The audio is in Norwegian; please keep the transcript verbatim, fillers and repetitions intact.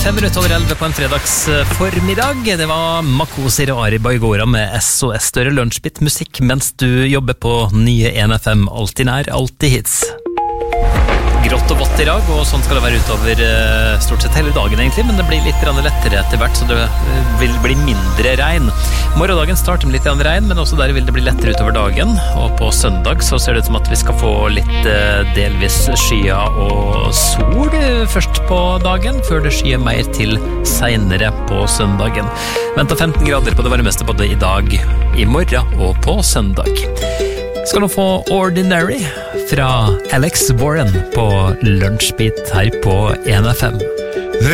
Fem minutter over elleve på en fredags formiddag. Det var Makosir og Ari Baigora med S O S Større Lunsjbit musikk mens du jobber på nye en F M. Alltid nær, alltid hits. Grått og vått i dag, og sånn skal det være utover stort sett hele dagen egentlig, men det blir litt lettere etter hvert, så det vil bli mindre regn. Morgendagen starter med litt regn, men også der vil det bli lettere utover dagen, og på søndag så ser det ut som at vi skal få litt delvis skya og sol først på dagen, før det skyer mer til senere på søndagen. Venter femten grader på det varmeste både i dag, i morgen og på søndag. Skal du få Ordinary fra Alex Warren på Lunsjbit her på en F M.